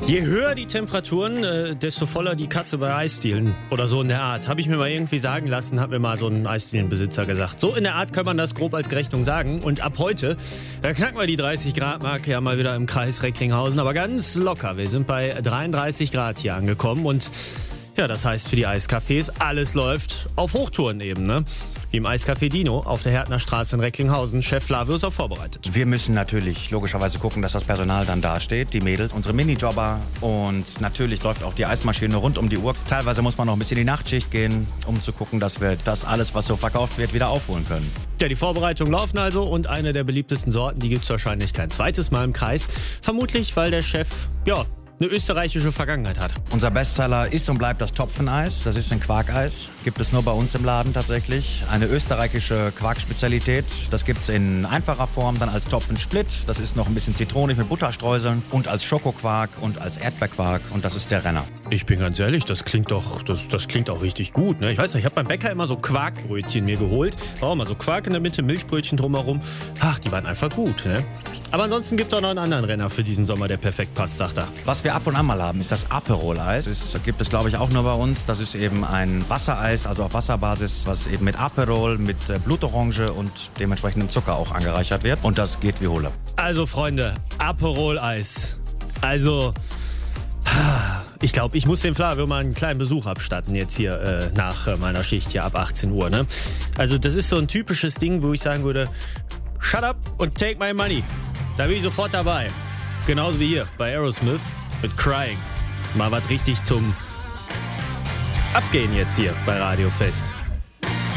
Je höher die Temperaturen, desto voller die Kasse bei Eisdielen oder so in der Art. Habe ich mir mal irgendwie sagen lassen, hat mir mal so ein Eisdielenbesitzer gesagt. So in der Art kann man das grob als Rechnung sagen. Und ab heute, da knacken wir die 30-Grad-Marke ja mal wieder im Kreis Recklinghausen. Aber ganz locker, wir sind bei 33 Grad hier angekommen. Und ja, das heißt für die Eiscafés, alles läuft auf Hochtouren eben, ne? Wie im Eiscafé Dino auf der Härtner Straße in Recklinghausen. Chef Flavius auch vorbereitet. Wir müssen natürlich logischerweise gucken, dass das Personal dann dasteht, die Mädels, unsere Minijobber. Und natürlich läuft auch die Eismaschine rund um die Uhr. Teilweise muss man noch ein bisschen in die Nachtschicht gehen, um zu gucken, dass wir das alles, was so verkauft wird, wieder aufholen können. Ja, die Vorbereitungen laufen also und eine der beliebtesten Sorten, die gibt's wahrscheinlich kein zweites Mal im Kreis. Vermutlich, weil der Chef, eine österreichische Vergangenheit hat. Unser Bestseller ist und bleibt das Topfeneis. Das ist ein Quarkeis. Gibt es nur bei uns im Laden tatsächlich. Eine österreichische Quarkspezialität. Das gibt es in einfacher Form, dann als Topfensplit. Das ist noch ein bisschen zitronig mit Butterstreuseln. Und als Schokoquark und als Erdbeerquark. Und das ist der Renner. Ich bin ganz ehrlich, das klingt auch richtig gut. Ne? Ich weiß nicht, ich habe beim Bäcker immer so Quarkbrötchen mir geholt. War auch mal so Quark in der Mitte, Milchbrötchen drumherum. Ach, die waren einfach gut. Ne? Aber ansonsten gibt es auch noch einen anderen Renner für diesen Sommer, der perfekt passt, sagt er. Was wir ab und an mal haben, ist das Aperol-Eis. Das gibt es, glaube ich, auch nur bei uns. Das ist eben ein Wassereis, also auf Wasserbasis, was eben mit Aperol, mit Blutorange und dementsprechendem Zucker auch angereichert wird. Und das geht wie Hulle. Also, Freunde, Aperol-Eis. Also, ich glaube, ich muss dem Flavio mal einen kleinen Besuch abstatten jetzt hier nach meiner Schicht hier ab 18 Uhr. Ne? Also, das ist so ein typisches Ding, wo ich sagen würde, shut up und take my money. Da bin ich sofort dabei. Genauso wie hier bei Aerosmith mit Crying. Mal was richtig zum Abgehen jetzt hier bei Radio Fest.